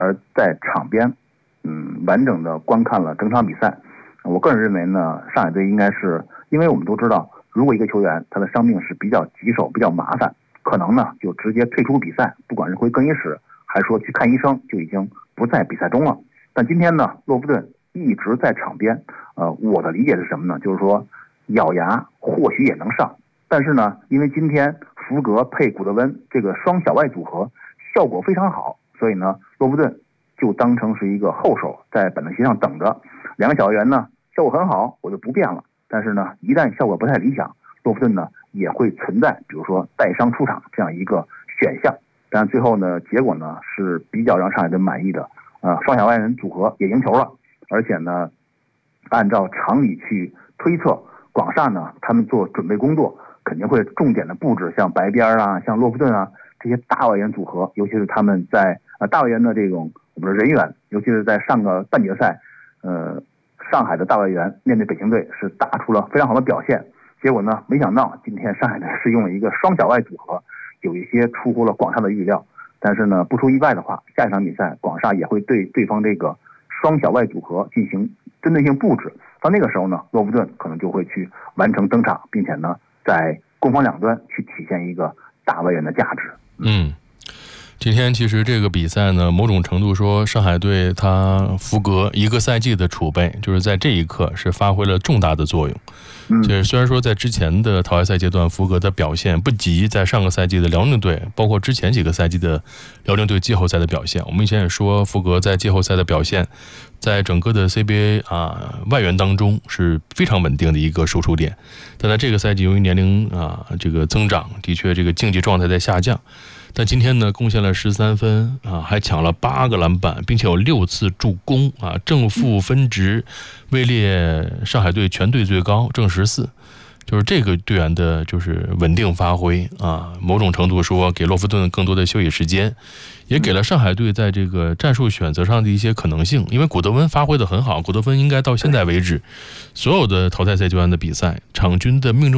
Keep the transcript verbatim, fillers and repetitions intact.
而在场边，嗯，完整的观看了整场比赛。我个人认为呢，上海队应该是，因为我们都知道，如果一个球员他的伤病是比较棘手、比较麻烦，可能呢就直接退出比赛，不管是回更衣室还是说去看医生，就已经不在比赛中了。但今天呢，洛夫顿一直在场边，呃，我的理解是什么呢？就是说，咬牙或许也能上，但是呢，因为今天福格配古德温这个双小外组合效果非常好，所以呢，洛夫顿就当成是一个后手在板凳席上等着。两个小外援呢效果很好，我就不变了。但是呢，一旦效果不太理想，洛夫顿呢也会存在，比如说带伤出场这样一个选项。但最后呢，结果呢是比较让上海队满意的，呃，双小外援组合也赢球了，而且呢，按照常理去推测，广厦呢他们做准备工作肯定会重点的布置像白边啊、像洛夫顿啊这些大外援组合，尤其是他们在呃大外援的这种我们说人员，尤其是在上个半决赛，呃，上海的大外援面对北京队是打出了非常好的表现。结果呢，没想到今天上海队是用了一个双小外组合，有一些出乎了广厦的预料。但是呢，不出意外的话，下一场比赛广厦也会对对方这个双小外组合进行针对性布置。到那个时候呢，洛夫顿可能就会去完成登场，并且呢，在攻防两端去体现一个大外援的价值。 嗯。今天其实这个比赛呢，某种程度说上海队他福格一个赛季的储备，就是在这一刻是发挥了重大的作用。就是虽然说在之前的淘汰赛阶段，福格的表现不及在上个赛季的辽宁队，包括之前几个赛季的辽宁队季后赛的表现。我们以前也说，福格在季后赛的表现，在整个的 C B A 啊外援当中是非常稳定的一个输出点。但在这个赛季，由于年龄啊这个增长，的确这个竞技状态在下降。但今天呢，贡献了十三分啊，还抢了八个篮板，并且有六次助攻啊，正负分值位列上海队全队最高，正十四。就是这个队员的就是稳定发挥啊，某种程度说给洛夫顿更多的休息时间，也给了上海队在这个战术选择上的一些可能性。因为古德温发挥的很好，古德温应该到现在为止所有的淘汰赛阶段的比赛场均的命中